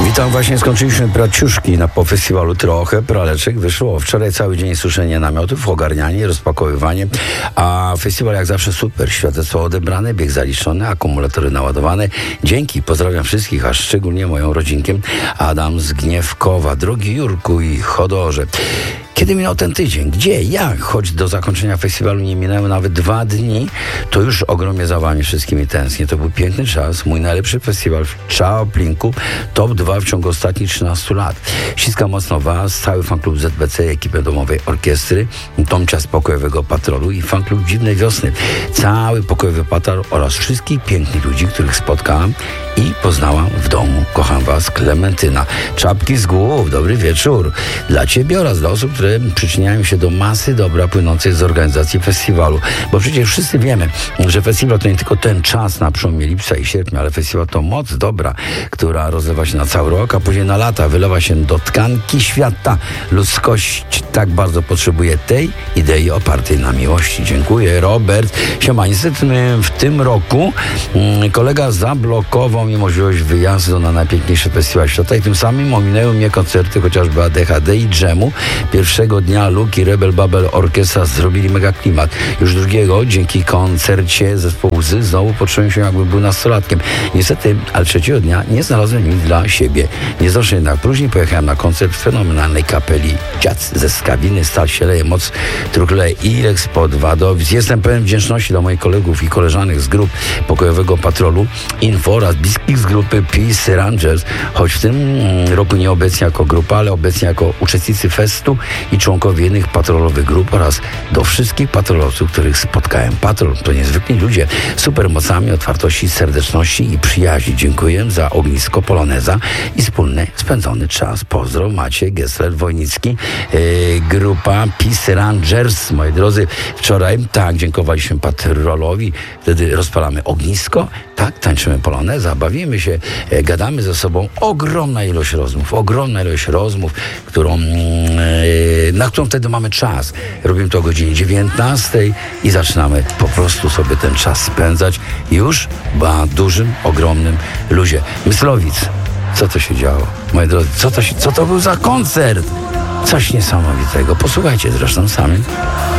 Witam, właśnie skończyliśmy praciuszki po festiwalu. Trochę praleczek wyszło. Wczoraj cały dzień suszenie namiotów, ogarnianie, rozpakowywanie, a festiwal jak zawsze super. Świadectwo odebrane, bieg zaliczony, akumulatory naładowane. Dzięki, pozdrawiam wszystkich, a szczególnie moją rodzinkę Adam z Gniewkowa. Drogi Jurku i Chodorze. Kiedy minął ten tydzień? Gdzie? Jak? Choć do zakończenia festiwalu nie minęły nawet 2 dni, to już ogromnie za wami wszystkimi tęsknię. To był piękny czas, mój najlepszy festiwal w Czaoplinku, top 2 w ciągu ostatnich 13 lat. Ściskam mocno was, cały fanklub ZBC, ekipę domowej orkiestry, Tomcia z Pokojowego Patrolu i fanklub Dziwnej Wiosny. Cały Pokojowy Patrol oraz wszystkich pięknych ludzi, których spotkałam i poznałam w domu. Kocham was, Klementyna. Czapki z głów, dobry wieczór. Dla ciebie oraz dla osób, które przyczyniają się do masy dobra płynącej z organizacji festiwalu. Bo przecież wszyscy wiemy, że festiwal to nie tylko ten czas na przełomie lipca i sierpnia, ale festiwal to moc dobra, która rozlewa się na cały rok, a później na lata wylewa się do tkanki świata. Ludzkość tak bardzo potrzebuje tej idei opartej na miłości. Dziękuję, Robert. Siema, niestety w tym roku kolega zablokował mi możliwość wyjazdu na najpiękniejszy festiwal świata i tym samym ominęły mnie koncerty chociażby ADHD i Dżemu. Pierwszego dnia Luki Rebel Babel Orkiestra zrobili mega klimat. Już drugiego, dzięki koncercie zespołu Łzy, znowu poczułem się, jakbym był nastolatkiem. Niestety, ale trzeciego dnia nie znalazłem nic dla siebie. Nie zdążyłem jednak później, pojechałem na koncert fenomenalnej kapeli Dziac ze Skawiny, Stal się leje, moc truchleje, Ilex pod Wadowic. Jestem pełen wdzięczności dla moich kolegów i koleżanek z grup Pokojowego Patrolu, Info oraz bliskich z grupy Peace Rangers, choć w tym roku nie obecnie jako grupa, ale obecnie jako uczestnicy festu i członkowie innych patrolowych grup oraz do wszystkich patrolowców, których spotkałem. Patrol to niezwykli ludzie, super mocami otwartości, serdeczności i przyjaźni. Dziękuję za ognisko Poloneza i wspólny spędzony czas. Pozdro, Maciej Gessler-Wojnicki, grupa Peace Rangers. Moi drodzy, wczoraj dziękowaliśmy patrolowi, wtedy rozpalamy ognisko, tańczymy poloneza, bawimy się, gadamy ze sobą. Ogromna ilość rozmów, na którą wtedy mamy czas. Robimy to o godzinie 19 i zaczynamy po prostu sobie ten czas spędzać już na dużym, ogromnym luzie. Myslowic, co to się działo? Moi drodzy, co to był za koncert? Coś niesamowitego. Posłuchajcie zresztą sami.